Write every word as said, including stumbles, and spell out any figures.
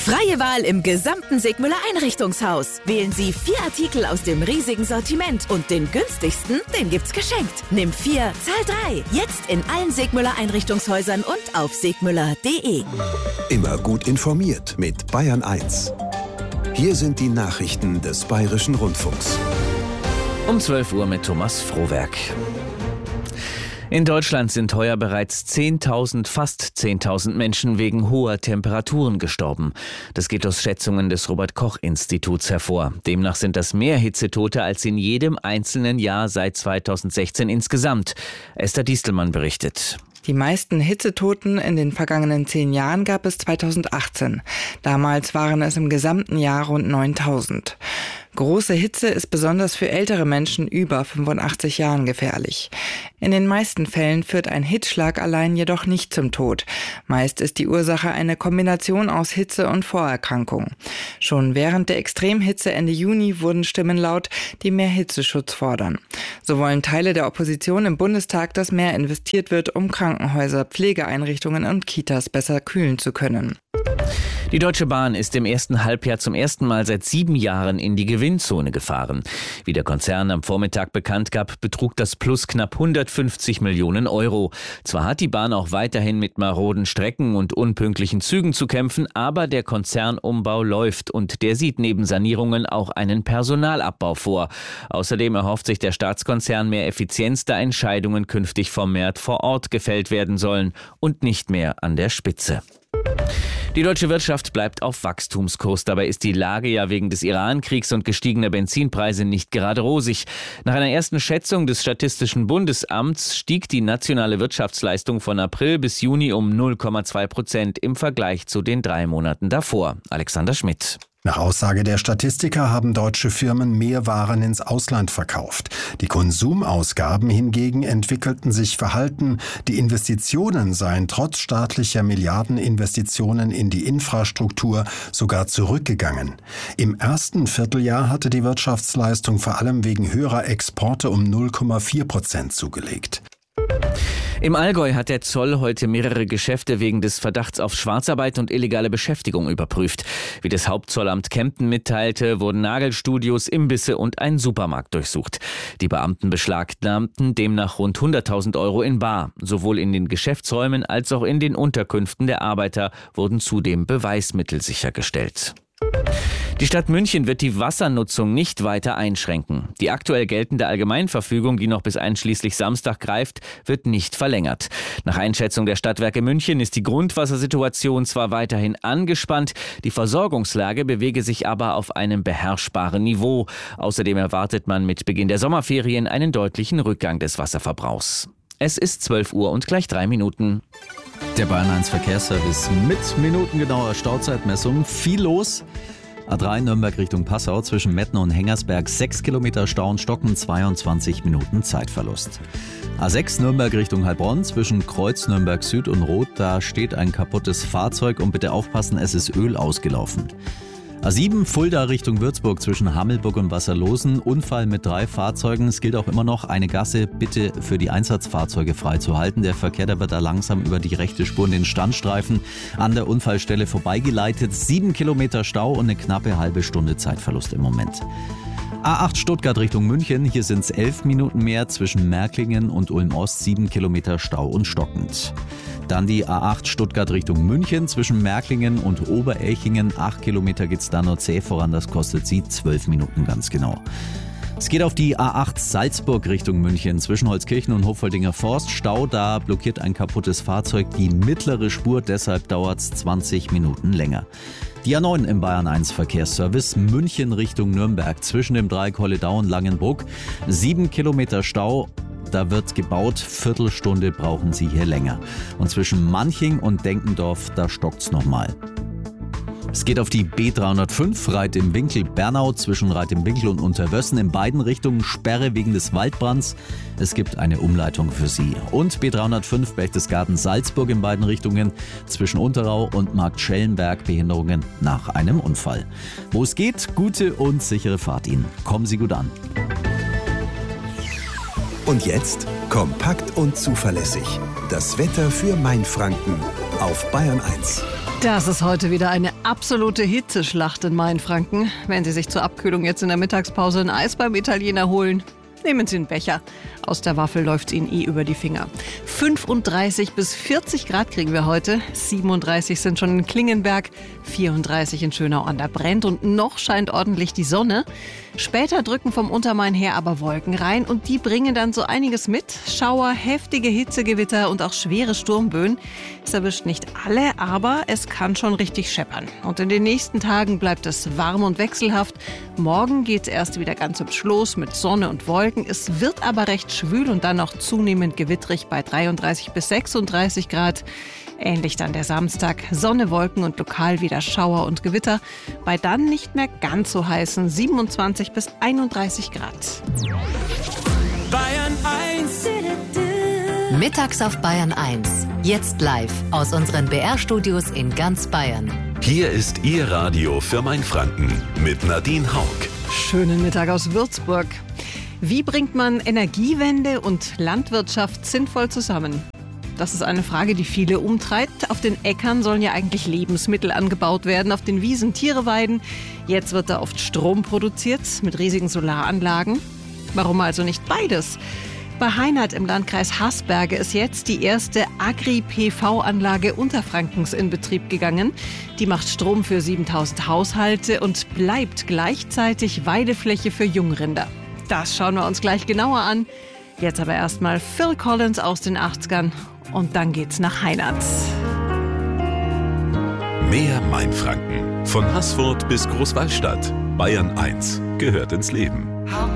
Freie Wahl im gesamten Sigmüller Einrichtungshaus. Wählen Sie vier Artikel aus dem riesigen Sortiment und den günstigsten, den gibt's geschenkt. Nimm vier, zahl drei. Jetzt in allen Sigmüller Einrichtungshäusern und auf sigmüller punkt de. Immer gut informiert mit Bayern eins. Hier sind die Nachrichten des Bayerischen Rundfunks. Um zwölf Uhr mit Thomas Frohwerk. In Deutschland sind heuer bereits zehntausend, fast zehntausend Menschen wegen hoher Temperaturen gestorben. Das geht aus Schätzungen des Robert-Koch-Instituts hervor. Demnach sind das mehr Hitzetote als in jedem einzelnen Jahr seit zweitausendsechzehn insgesamt. Esther Diestelmann berichtet. Die meisten Hitzetoten in den vergangenen zehn Jahren gab es zweitausendachtzehn. Damals waren es im gesamten Jahr rund neuntausend. Große Hitze ist besonders für ältere Menschen über fünfundachtzig Jahren gefährlich. In den meisten Fällen führt ein Hitzschlag allein jedoch nicht zum Tod. Meist ist die Ursache eine Kombination aus Hitze und Vorerkrankung. Schon während der Extremhitze Ende Juni wurden Stimmen laut, die mehr Hitzeschutz fordern. So wollen Teile der Opposition im Bundestag, dass mehr investiert wird, um Krankenhäuser, Pflegeeinrichtungen und Kitas besser kühlen zu können. Die Deutsche Bahn ist im ersten Halbjahr zum ersten Mal seit sieben Jahren in die Gewinnzone gefahren. Wie der Konzern am Vormittag bekannt gab, betrug das Plus knapp hundertfünfzig Millionen Euro. Zwar hat die Bahn auch weiterhin mit maroden Strecken und unpünktlichen Zügen zu kämpfen, aber der Konzernumbau läuft und der sieht neben Sanierungen auch einen Personalabbau vor. Außerdem erhofft sich der Staatskonzern mehr Effizienz, da Entscheidungen künftig vermehrt vor Ort gefällt werden sollen und nicht mehr an der Spitze. Die deutsche Wirtschaft bleibt auf Wachstumskurs. Dabei ist die Lage ja wegen des Iran-Kriegs und gestiegener Benzinpreise nicht gerade rosig. Nach einer ersten Schätzung des Statistischen Bundesamts stieg die nationale Wirtschaftsleistung von April bis Juni um null Komma zwei Prozent im Vergleich zu den drei Monaten davor. Alexander Schmidt. Nach Aussage der Statistiker haben deutsche Firmen mehr Waren ins Ausland verkauft. Die Konsumausgaben hingegen entwickelten sich verhalten. Die Investitionen seien trotz staatlicher Milliardeninvestitionen in die Infrastruktur sogar zurückgegangen. Im ersten Vierteljahr hatte die Wirtschaftsleistung vor allem wegen höherer Exporte um null Komma vier Prozent zugelegt. Im Allgäu hat der Zoll heute mehrere Geschäfte wegen des Verdachts auf Schwarzarbeit und illegale Beschäftigung überprüft. Wie das Hauptzollamt Kempten mitteilte, wurden Nagelstudios, Imbisse und ein Supermarkt durchsucht. Die Beamten beschlagnahmten demnach rund hunderttausend Euro in bar. Sowohl in den Geschäftsräumen als auch in den Unterkünften der Arbeiter wurden zudem Beweismittel sichergestellt. Die Stadt München wird die Wassernutzung nicht weiter einschränken. Die aktuell geltende Allgemeinverfügung, die noch bis einschließlich Samstag greift, wird nicht verlängert. Nach Einschätzung der Stadtwerke München ist die Grundwassersituation zwar weiterhin angespannt, die Versorgungslage bewege sich aber auf einem beherrschbaren Niveau. Außerdem erwartet man mit Beginn der Sommerferien einen deutlichen Rückgang des Wasserverbrauchs. Es ist zwölf Uhr und gleich drei Minuten. Der Bayern eins Verkehrsservice mit minutengenauer Stauzeitmessung. Viel los. A drei Nürnberg Richtung Passau zwischen Metten und Hengersberg sechs Kilometer Stau und Stocken, zweiundzwanzig Minuten Zeitverlust. A sechs Nürnberg Richtung Heilbronn zwischen Kreuz Nürnberg Süd und Roth, da steht ein kaputtes Fahrzeug und bitte aufpassen, es ist Öl ausgelaufen. A sieben Fulda Richtung Würzburg zwischen Hammelburg und Wasserlosen, Unfall mit drei Fahrzeugen. Es gilt auch immer noch eine Gasse bitte für die Einsatzfahrzeuge freizuhalten. Der Verkehr, der wird da langsam über die rechte Spur in den Standstreifen an der Unfallstelle vorbeigeleitet. Sieben Kilometer Stau und eine knappe halbe Stunde Zeitverlust im Moment. A acht Stuttgart Richtung München, hier sind es elf Minuten mehr zwischen Märklingen und Ulm-Ost, sieben Kilometer Stau und stockend. Dann die A acht Stuttgart Richtung München zwischen Märklingen und Oberelchingen, acht Kilometer geht's da nur zäh voran, das kostet sie zwölf Minuten ganz genau. Es geht auf die A acht Salzburg Richtung München zwischen Holzkirchen und Hoffoldinger Forst. Stau, da blockiert ein kaputtes Fahrzeug die mittlere Spur, deshalb dauert's zwanzig Minuten länger. Die A neun im Bayern eins Verkehrsservice München Richtung Nürnberg zwischen dem Dreieck Holledau und Langenbruck. Sieben Kilometer Stau. Da wird gebaut, Viertelstunde brauchen Sie hier länger. Und zwischen Manching und Denkendorf, da stockt's nochmal. Es geht auf die B dreihundertfünf Reit im Winkel Bernau zwischen Reit im Winkel und Unterwössen. In beiden Richtungen Sperre wegen des Waldbrands. Es gibt eine Umleitung für Sie. Und B dreihundertfünf Berchtesgaden Salzburg in beiden Richtungen zwischen Unterau und Marktschellenberg Behinderungen nach einem Unfall. Wo es geht, gute und sichere Fahrt Ihnen. Kommen Sie gut an. Und jetzt kompakt und zuverlässig. Das Wetter für Mainfranken auf Bayern eins. Das ist heute wieder eine absolute Hitzeschlacht in Mainfranken. Wenn Sie sich zur Abkühlung jetzt in der Mittagspause ein Eis beim Italiener holen, nehmen Sie einen Becher. Aus der Waffel läuft es Ihnen eh über die Finger. fünfunddreißig bis vierzig Grad kriegen wir heute. siebenunddreißig sind schon in Klingenberg, vierunddreißig in Schönau an der Brennt und noch scheint ordentlich die Sonne. Später drücken vom Untermain her aber Wolken rein und die bringen dann so einiges mit. Schauer, heftige Hitzegewitter und auch schwere Sturmböen. Es erwischt nicht alle, aber es kann schon richtig scheppern. Und in den nächsten Tagen bleibt es warm und wechselhaft. Morgen geht es erst wieder ganz hübsch los mit Sonne und Wolken. Es wird aber recht schwül und dann noch zunehmend gewittrig bei dreiunddreißig bis sechsunddreißig Grad. Ähnlich dann der Samstag. Sonne, Wolken und lokal wieder Schauer und Gewitter. Bei dann nicht mehr ganz so heißen siebenundzwanzig bis einunddreißig Grad. Bayern eins. Mittags auf Bayern eins. Jetzt live aus unseren B R-Studios in ganz Bayern. Hier ist Ihr Radio für Mainfranken mit Nadine Haug. Schönen Mittag aus Würzburg. Wie bringt man Energiewende und Landwirtschaft sinnvoll zusammen? Das ist eine Frage, die viele umtreibt. Auf den Äckern sollen ja eigentlich Lebensmittel angebaut werden, auf den Wiesen Tiere weiden. Jetzt wird da oft Strom produziert mit riesigen Solaranlagen. Warum also nicht beides? Bei Heinert im Landkreis Haßberge ist jetzt die erste Agri-P V-Anlage Unterfrankens in Betrieb gegangen. Die macht Strom für siebentausend Haushalte und bleibt gleichzeitig Weidefläche für Jungrinder. Das schauen wir uns gleich genauer an. Jetzt aber erstmal Phil Collins aus den achtzigern und dann geht's nach Heinert. Mehr Mainfranken. Von Haßfurt bis Großwallstadt. Bayern eins gehört ins Leben.